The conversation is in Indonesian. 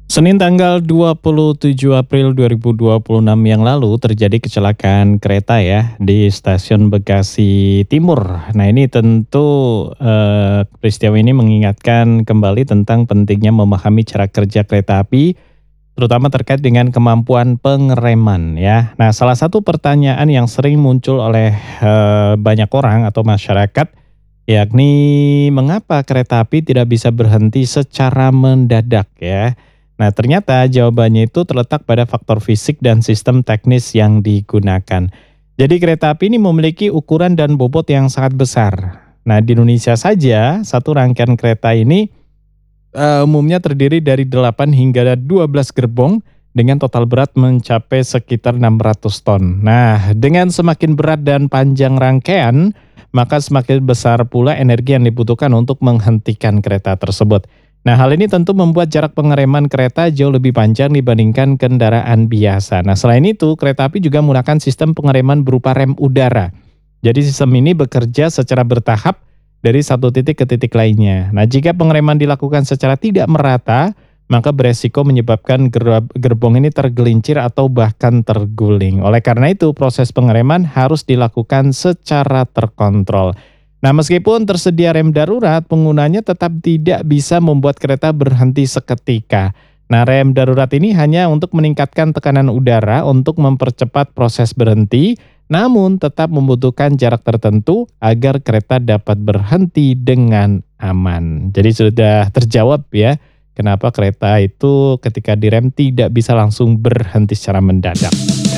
Senin tanggal 27 April 2026 yang lalu terjadi kecelakaan kereta ya di stasiun Bekasi Timur. Nah ini tentu peristiwa ini mengingatkan kembali tentang pentingnya memahami cara kerja kereta api, terutama terkait dengan kemampuan pengereman ya. Nah salah satu pertanyaan yang sering muncul oleh banyak orang atau masyarakat yakni mengapa kereta api tidak bisa berhenti secara mendadak ya. Nah, ternyata jawabannya itu terletak pada faktor fisik dan sistem teknis yang digunakan. Jadi kereta api ini memiliki ukuran dan bobot yang sangat besar. Nah, di Indonesia saja, satu rangkaian kereta ini umumnya terdiri dari 8 hingga 12 gerbong dengan total berat mencapai sekitar 600 ton. Nah, dengan semakin berat dan panjang rangkaian, maka semakin besar pula energi yang dibutuhkan untuk menghentikan kereta tersebut. Nah, hal ini tentu membuat jarak pengereman kereta jauh lebih panjang dibandingkan kendaraan biasa. Nah, selain itu, kereta api juga menggunakan sistem pengereman berupa rem udara. Jadi sistem ini bekerja secara bertahap dari satu titik ke titik lainnya. Nah, jika pengereman dilakukan secara tidak merata, maka beresiko menyebabkan gerbong ini tergelincir atau bahkan terguling. Oleh karena itu, proses pengereman harus dilakukan secara terkontrol. Nah, meskipun tersedia rem darurat, penggunanya tetap tidak bisa membuat kereta berhenti seketika. Nah, rem darurat ini hanya untuk meningkatkan tekanan udara untuk mempercepat proses berhenti, namun tetap membutuhkan jarak tertentu agar kereta dapat berhenti dengan aman. Jadi sudah terjawab ya, kenapa kereta itu ketika direm tidak bisa langsung berhenti secara mendadak.